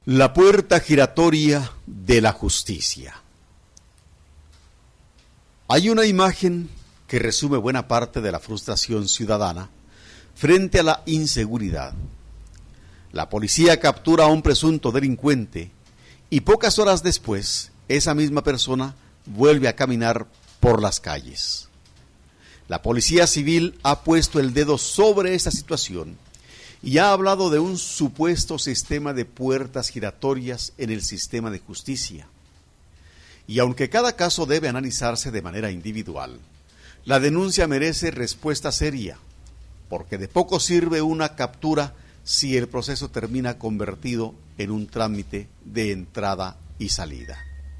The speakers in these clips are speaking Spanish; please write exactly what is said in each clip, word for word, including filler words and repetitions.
La puerta giratoria de la justicia. Hay una imagen que resume buena parte de la frustración ciudadana frente a la inseguridad. La policía captura a un presunto delincuente y pocas horas después, esa misma persona vuelve a caminar por las calles. La Policía Civil ha puesto el dedo sobre esta situación y ha hablado de un supuesto sistema de puertas giratorias en el sistema de justicia. Y aunque cada caso debe analizarse de manera individual, la denuncia merece respuesta seria, porque de poco sirve una captura si el proceso termina convertido en un trámite de entrada y salida.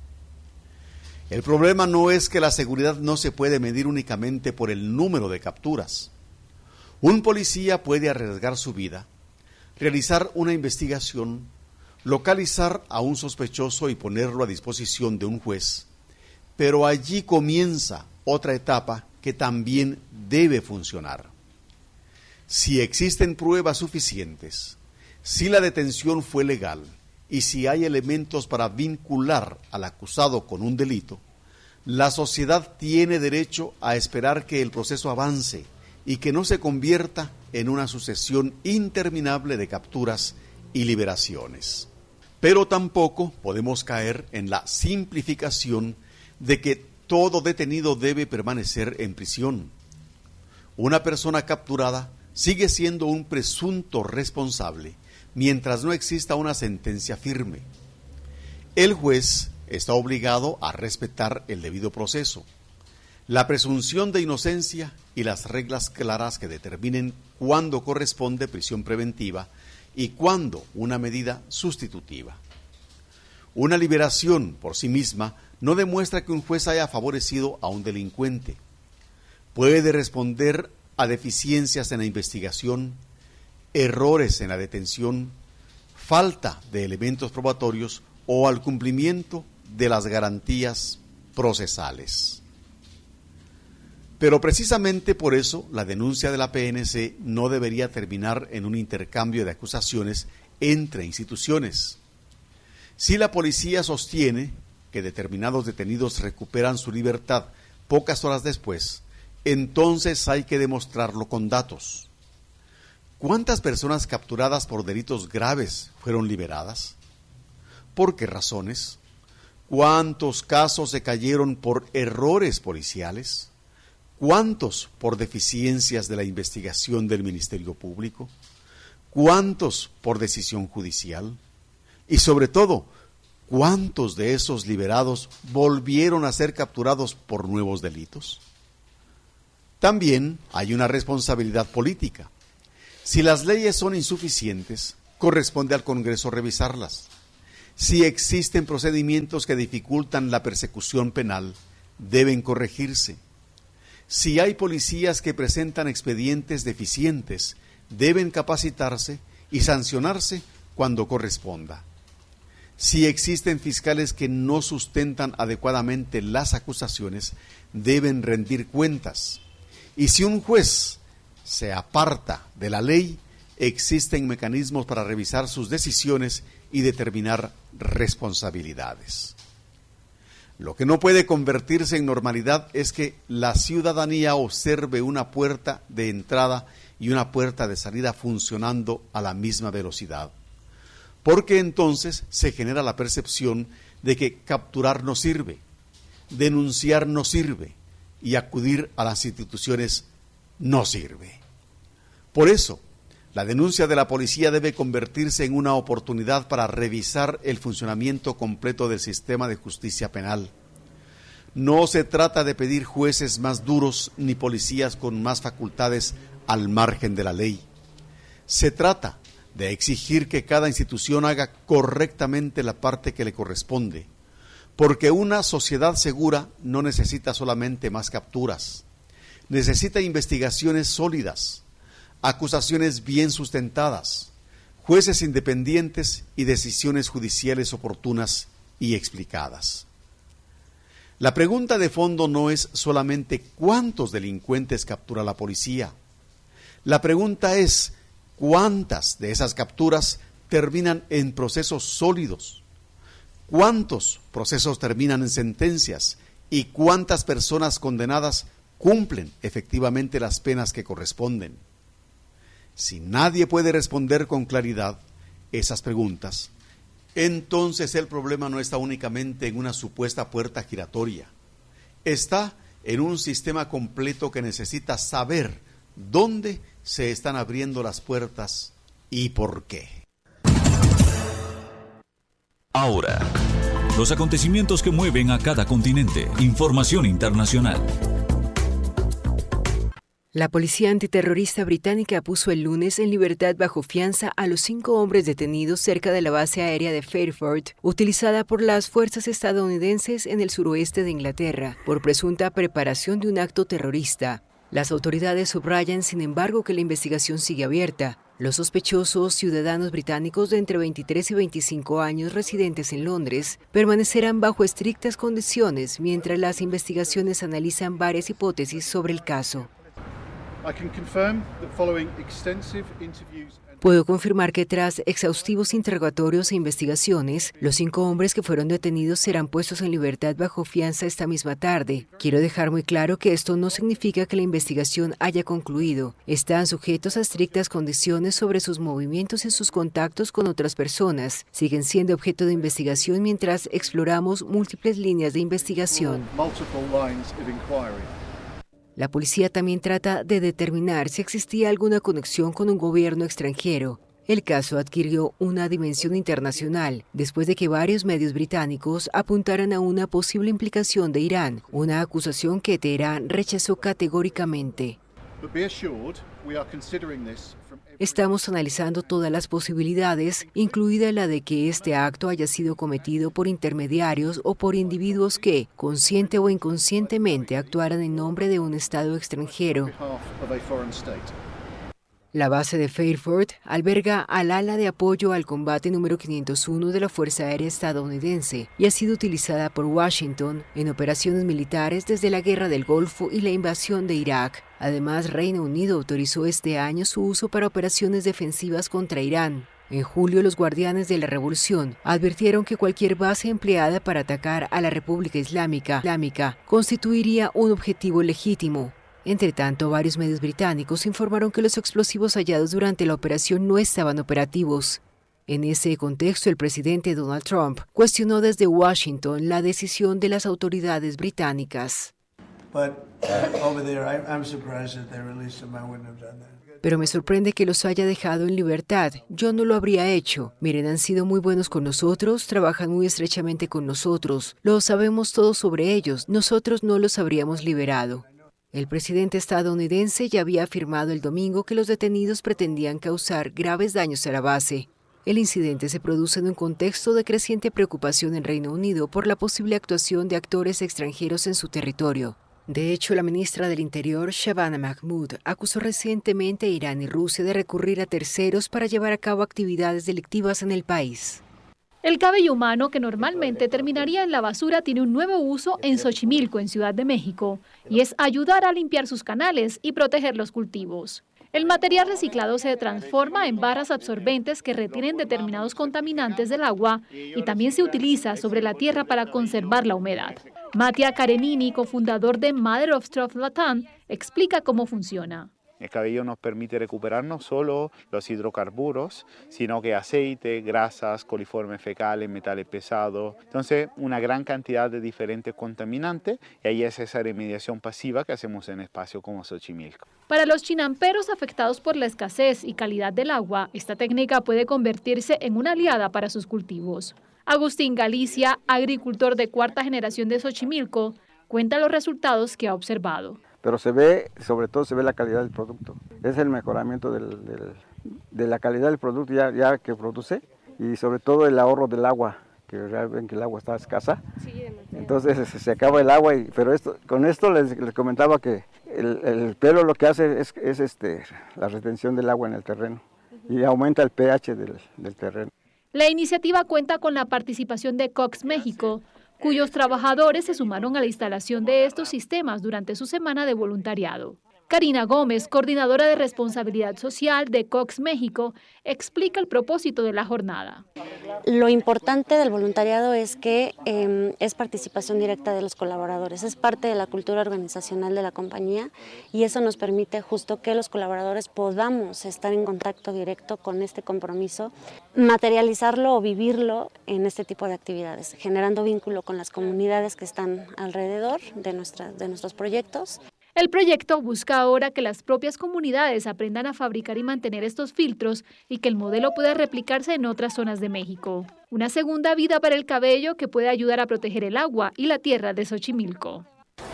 El problema no es que la seguridad no se puede medir únicamente por el número de capturas. Un policía puede arriesgar su vida, realizar una investigación, localizar a un sospechoso y ponerlo a disposición de un juez, pero allí comienza otra etapa que también debe funcionar. Si existen pruebas suficientes, si la detención fue legal y si hay elementos para vincular al acusado con un delito, la sociedad tiene derecho a esperar que el proceso avance y que no se convierta en una sucesión interminable de capturas y liberaciones. Pero tampoco podemos caer en la simplificación de que todo detenido debe permanecer en prisión. Una persona capturada sigue siendo un presunto responsable mientras no exista una sentencia firme. El juez está obligado a respetar el debido proceso, la presunción de inocencia y las reglas claras que determinen cuándo corresponde prisión preventiva y cuándo una medida sustitutiva. Una liberación por sí misma no demuestra que un juez haya favorecido a un delincuente. Puede responder a deficiencias en la investigación, errores en la detención, falta de elementos probatorios o al cumplimiento de las garantías procesales. Pero precisamente por eso la denuncia de la P N C no debería terminar en un intercambio de acusaciones entre instituciones. Si la policía sostiene que determinados detenidos recuperan su libertad pocas horas después, entonces hay que demostrarlo con datos. ¿Cuántas personas capturadas por delitos graves fueron liberadas? ¿Por qué razones? ¿Cuántos casos se cayeron por errores policiales? ¿Cuántos por deficiencias de la investigación del Ministerio Público? ¿Cuántos por decisión judicial? Y sobre todo, ¿cuántos de esos liberados volvieron a ser capturados por nuevos delitos? También hay una responsabilidad política. Si las leyes son insuficientes, corresponde al Congreso revisarlas. Si existen procedimientos que dificultan la persecución penal, deben corregirse. Si hay policías que presentan expedientes deficientes, deben capacitarse y sancionarse cuando corresponda. Si existen fiscales que no sustentan adecuadamente las acusaciones, deben rendir cuentas. Y si un juez se aparta de la ley, existen mecanismos para revisar sus decisiones y determinar responsabilidades. Lo que no puede convertirse en normalidad es que la ciudadanía observe una puerta de entrada y una puerta de salida funcionando a la misma velocidad, porque entonces se genera la percepción de que capturar no sirve, denunciar no sirve y acudir a las instituciones no sirve. Por eso, la denuncia de la policía debe convertirse en una oportunidad para revisar el funcionamiento completo del sistema de justicia penal. No se trata de pedir jueces más duros ni policías con más facultades al margen de la ley. Se trata de exigir que cada institución haga correctamente la parte que le corresponde, porque una sociedad segura no necesita solamente más capturas, necesita investigaciones sólidas, acusaciones bien sustentadas, jueces independientes y decisiones judiciales oportunas y explicadas. La pregunta de fondo no es solamente cuántos delincuentes captura la policía. La pregunta es cuántas de esas capturas terminan en procesos sólidos? ¿Cuántos procesos terminan en sentencias? ¿Y cuántas personas condenadas cumplen efectivamente las penas que corresponden? Si nadie puede responder con claridad esas preguntas, entonces el problema no está únicamente en una supuesta puerta giratoria. Está en un sistema completo que necesita saber dónde se están abriendo las puertas y por qué. Ahora, los acontecimientos que mueven a cada continente. Información internacional. La policía antiterrorista británica puso el lunes en libertad bajo fianza a los cinco hombres detenidos cerca de la base aérea de Fairford, utilizada por las fuerzas estadounidenses en el suroeste de Inglaterra, por presunta preparación de un acto terrorista. Las autoridades subrayan, sin embargo, que la investigación sigue abierta. Los sospechosos, ciudadanos británicos de entre veintitrés y veinticinco años residentes en Londres, permanecerán bajo estrictas condiciones mientras las investigaciones analizan varias hipótesis sobre el caso. Puedo confirmar que tras exhaustivos interrogatorios e investigaciones, los cinco hombres que fueron detenidos serán puestos en libertad bajo fianza esta misma tarde. Quiero dejar muy claro que esto no significa que la investigación haya concluido. Están sujetos a estrictas condiciones sobre sus movimientos y sus contactos con otras personas. Siguen siendo objeto de investigación mientras exploramos múltiples líneas de investigación. La policía también trata de determinar si existía alguna conexión con un gobierno extranjero. El caso adquirió una dimensión internacional después de que varios medios británicos apuntaran a una posible implicación de Irán, una acusación que Teherán rechazó categóricamente. Estamos analizando todas las posibilidades, incluida la de que este acto haya sido cometido por intermediarios o por individuos que, consciente o inconscientemente, actuaran en nombre de un Estado extranjero. La base de Fairford alberga al ala de apoyo al combate número quinientos uno de la Fuerza Aérea estadounidense y ha sido utilizada por Washington en operaciones militares desde la Guerra del Golfo y la invasión de Irak. Además, Reino Unido autorizó este año su uso para operaciones defensivas contra Irán. En julio, los guardianes de la revolución advirtieron que cualquier base empleada para atacar a la República Islámica, Islámica constituiría un objetivo legítimo. Entre tanto, varios medios británicos informaron que los explosivos hallados durante la operación no estaban operativos. En ese contexto, el presidente Donald Trump cuestionó desde Washington la decisión de las autoridades británicas. Pero me sorprende que los haya dejado en libertad. Yo no lo habría hecho. Miren, han sido muy buenos con nosotros, trabajan muy estrechamente con nosotros. Lo sabemos todo sobre ellos. Nosotros no los habríamos liberado. El presidente estadounidense ya había afirmado el domingo que los detenidos pretendían causar graves daños a la base. El incidente se produce en un contexto de creciente preocupación en Reino Unido por la posible actuación de actores extranjeros en su territorio. De hecho, la ministra del Interior, Shabana Mahmood, acusó recientemente a Irán y Rusia de recurrir a terceros para llevar a cabo actividades delictivas en el país. El cabello humano, que normalmente terminaría en la basura, tiene un nuevo uso en Xochimilco, en Ciudad de México, y es ayudar a limpiar sus canales y proteger los cultivos. El material reciclado se transforma en barras absorbentes que retienen determinados contaminantes del agua y también se utiliza sobre la tierra para conservar la humedad. Mattia Karenini, cofundador de Mother of Straw Latam, explica cómo funciona. El cabello nos permite recuperar no solo los hidrocarburos, sino que aceite, grasas, coliformes fecales, metales pesados. Entonces, una gran cantidad de diferentes contaminantes, y ahí es esa remediación pasiva que hacemos en espacios como Xochimilco. Para los chinamperos afectados por la escasez y calidad del agua, esta técnica puede convertirse en una aliada para sus cultivos. Agustín Galicia, agricultor de cuarta generación de Xochimilco, cuenta los resultados que ha observado. Pero se ve, sobre todo se ve la calidad del producto. Es el mejoramiento del, del, de la calidad del producto ya, ya que produce y sobre todo el ahorro del agua, que ya ven que el agua está escasa. Sí, entonces se acaba el agua, y, pero esto, con esto les, les comentaba que el, el pelo lo que hace es, es este, la retención del agua en el terreno y aumenta el pH del, del terreno. La iniciativa cuenta con la participación de Cox México, cuyos trabajadores se sumaron a la instalación de estos sistemas durante su semana de voluntariado. Karina Gómez, coordinadora de responsabilidad social de Cox México, explica el propósito de la jornada. Lo importante del voluntariado es que eh, es participación directa de los colaboradores, es parte de la cultura organizacional de la compañía y eso nos permite justo que los colaboradores podamos estar en contacto directo con este compromiso, materializarlo o vivirlo en este tipo de actividades, generando vínculo con las comunidades que están alrededor de, nuestra, de nuestros proyectos. El proyecto busca ahora que las propias comunidades aprendan a fabricar y mantener estos filtros y que el modelo pueda replicarse en otras zonas de México. Una segunda vida para el cabello que puede ayudar a proteger el agua y la tierra de Xochimilco.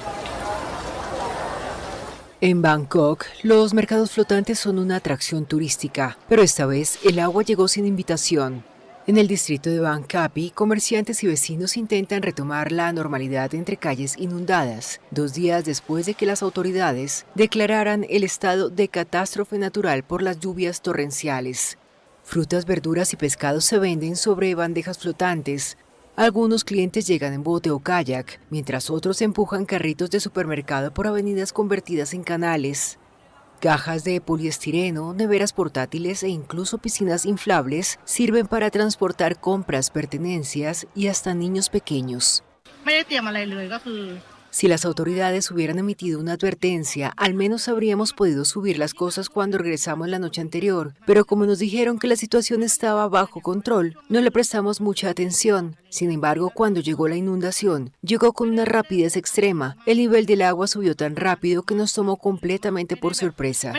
En Bangkok, los mercados flotantes son una atracción turística, pero esta vez el agua llegó sin invitación. En el distrito de Bang Kapi, comerciantes y vecinos intentan retomar la normalidad entre calles inundadas, dos días después de que las autoridades declararan el estado de catástrofe natural por las lluvias torrenciales. Frutas, verduras y pescados se venden sobre bandejas flotantes. Algunos clientes llegan en bote o kayak, mientras otros empujan carritos de supermercado por avenidas convertidas en canales. Cajas de poliestireno, neveras portátiles e incluso piscinas inflables sirven para transportar compras, pertenencias y hasta niños pequeños. Si las autoridades hubieran emitido una advertencia, al menos habríamos podido subir las cosas cuando regresamos la noche anterior, pero como nos dijeron que la situación estaba bajo control, no le prestamos mucha atención. Sin embargo, cuando llegó la inundación, llegó con una rapidez extrema. El nivel del agua subió tan rápido que nos tomó completamente por sorpresa.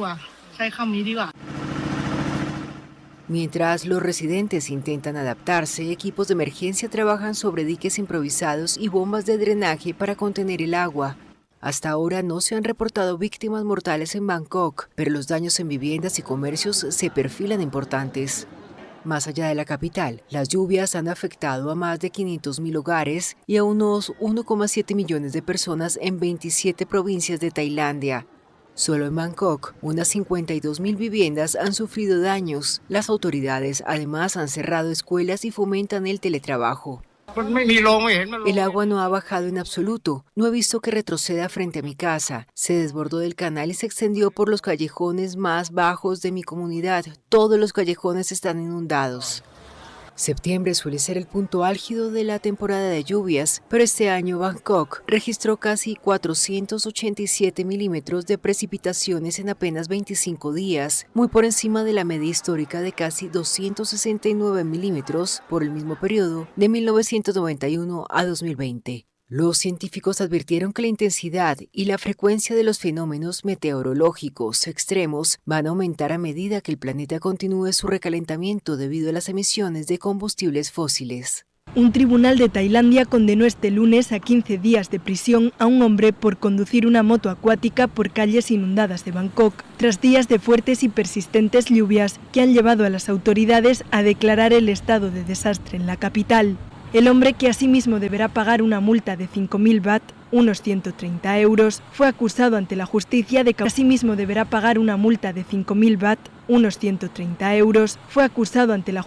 Mientras los residentes intentan adaptarse, equipos de emergencia trabajan sobre diques improvisados y bombas de drenaje para contener el agua. Hasta ahora no se han reportado víctimas mortales en Bangkok, pero los daños en viviendas y comercios se perfilan importantes. Más allá de la capital, las lluvias han afectado a más de quinientos mil hogares y a unos uno coma siete millones de personas en veintisiete provincias de Tailandia. Solo en Bangkok, unas cincuenta y dos mil viviendas han sufrido daños. Las autoridades además han cerrado escuelas y fomentan el teletrabajo. El agua no ha bajado en absoluto. No he visto que retroceda frente a mi casa. Se desbordó del canal y se extendió por los callejones más bajos de mi comunidad. Todos los callejones están inundados. Septiembre suele ser el punto álgido de la temporada de lluvias, pero este año Bangkok registró casi cuatrocientos ochenta y siete milímetros de precipitaciones en apenas veinticinco días, muy por encima de la media histórica de casi doscientos sesenta y nueve milímetros por el mismo periodo de mil novecientos noventa y uno a dos mil veinte. Los científicos advirtieron que la intensidad y la frecuencia de los fenómenos meteorológicos extremos van a aumentar a medida que el planeta continúe su recalentamiento debido a las emisiones de combustibles fósiles. Un tribunal de Tailandia condenó este lunes a quince días de prisión a un hombre por conducir una moto acuática por calles inundadas de Bangkok, tras días de fuertes y persistentes lluvias que han llevado a las autoridades a declarar el estado de desastre en la capital. El hombre, que asimismo deberá pagar una multa de cinco mil baht, unos ciento treinta euros, fue acusado ante la justicia de que asimismo deberá pagar una multa de cinco mil baht, unos ciento treinta euros, fue acusado ante la